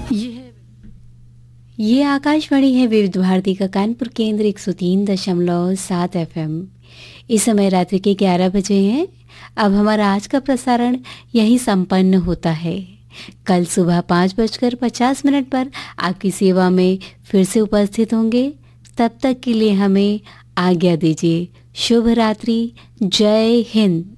ये है ये आकाशवाणी है विविध भारती का कानपुर केंद्र 103.7 एफएम। इस समय रात्रि के 11 बजे हैं। अब हमारा आज का प्रसारण यहीं संपन्न होता है। कल सुबह 5:50 पर आपकी सेवा में फिर से उपस्थित होंगे। तब तक के लिए हमें आज्ञा दीजिए। शुभ रात्रि। जय हिंद।